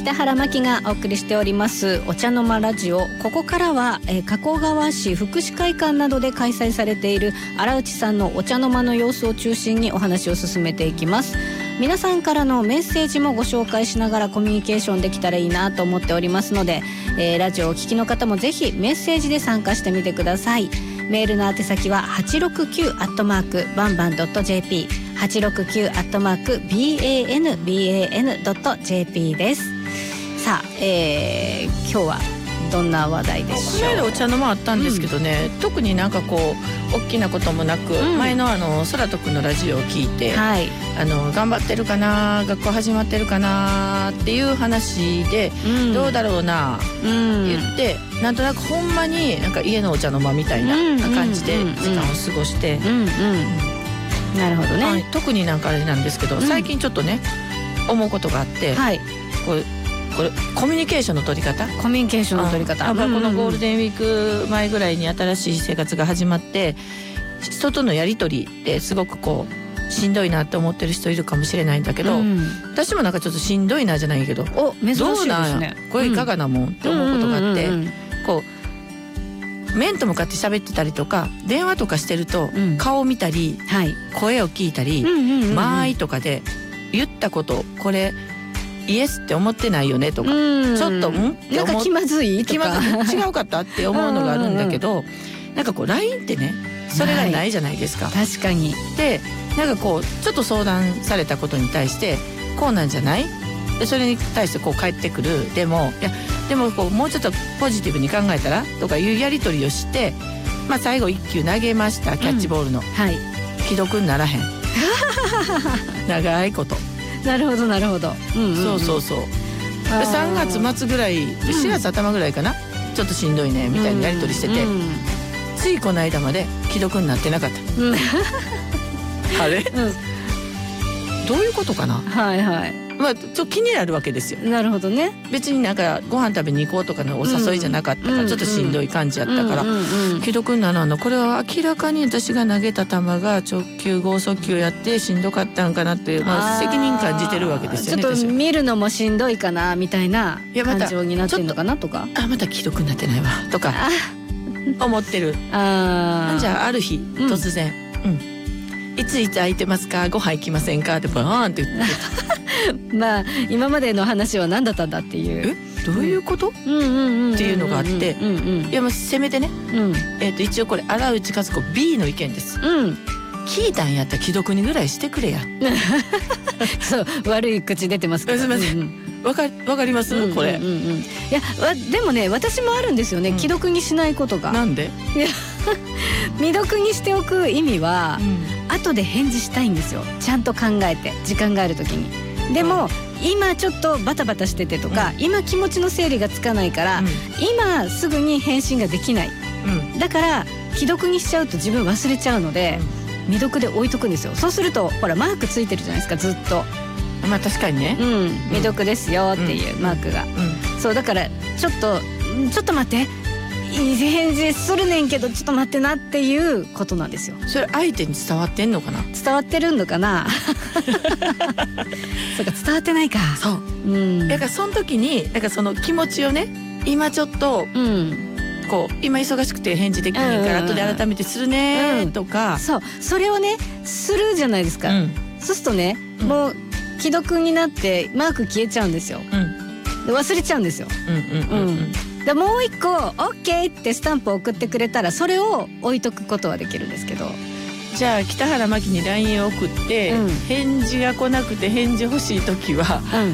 北原真希がお送りしておりますお茶の間ラジオ。ここからは、加古川市福祉会館などで開催されている荒内さんのお茶の間の様子を中心にお話を進めていきます。皆さんからのメッセージもご紹介しながらコミュニケーションできたらいいなと思っておりますので、ラジオをお聞きの方もぜひメッセージで参加してみてください。メールの宛先は 869@banban.jp869@banban.jp です。さあ、今日はどんな話題でしょう。 この間お茶の間あったんですけどね、特になんかこう大きなこともなく、前の空とくんのラジオを聞いて、頑張ってるかな、学校始まってるかなっていう話で、どうだろうな、言ってなんとなくほんまになんか家のお茶の間みたいな感じで時間を過ごして、 なるほどね、 特になんかあれなんですけど、最近ちょっとね思うことがあって、これコミュニケーションの取り方、 このゴールデンウィーク前ぐらいに新しい生活が始まって、人とのやり取りってすごくこうしんどいなって思ってる人いるかもしれないんだけど、私もなんかちょっとしんどいなじゃないけど、 珍しいですね、 これいかがなもんって思うことがあって、こう面と向かって喋ってたりとか電話とかしてると、顔を見たり、声を聞いたり、間合いとかで言ったことこれイエスって思ってないよねとか、ちょっとってなんか気まずいとか違うかったって思うのがあるんだけど、なんかこう LINE ってねそれがないじゃないですか。 確かに。 でなんかこうちょっと相談されたことに対してこうなんじゃない、でそれに対してこう返ってくる、でもこうもうちょっとポジティブに考えたらとかいうやり取りをして、最後1球投げました、キャッチボールの、既読にならへん長いこと。 なるほどなるほど、 そう3月末ぐらい、4月頭ぐらいかな、ちょっとしんどいねみたいなやり取りしてて、ついこの間まで既読になってなかった、あれ、どういうことかな。ちょっと気になるわけですよ。 なるほどね。 別になんかご飯食べに行こうとかのお誘いじゃなかったから、ちょっとしんどい感じやったから、既読にならんの、これは明らかに私が投げた球が直球剛速球やってしんどかったんかなっていう、責任感じてるわけですよね。 ちょっと見るのもしんどいかなみたいな感情になってるのかなとか、 また既読になってないわとか思ってる。じゃあある日突然、いつ空いてますか、ご飯行きませんかってバーンって言って今までの話は何だったんだっていう、 どういうことっていうのがあって、いやせめてね、一応これ荒内和子 B の意見です、聞いたんやったら既読にぐらいしてくれやそう悪い口出てますけど、 すいません、わかります、これ。いやでもね、私もあるんですよね、既読にしないことが。 なんで？ 未読にしておく意味は、後で返事したいんですよ、ちゃんと考えて、時間がある時に。でも、今ちょっとバタバタしててとか、今気持ちの整理がつかないから、今すぐに返信ができない、だから既読にしちゃうと自分忘れちゃうので、未読で置いとくんですよ。そうするとほらマークついてるじゃないですか、ずっと。 確かにね、 未読ですよっていうマークが、そうだからちょっと待って、いい返事するねんけどちょっと待ってなっていうことなんですよ。 それ相手に伝わってんのかな。 伝わってるのかなそうか、伝わってないか。 そう、だからその時になんかその気持ちをね、今ちょっと、こう今忙しくて返事できないから後で改めてするねとか、 それをねするじゃないですか、そうするとね、もう既読になってマーク消えちゃうんですよ、で忘れちゃうんですよ。でもう一個 OK ってスタンプを送ってくれたらそれを置いとくことはできるんですけど、 じゃあ北原真希に LINE を送って、返事が来なくて返事欲しい時は、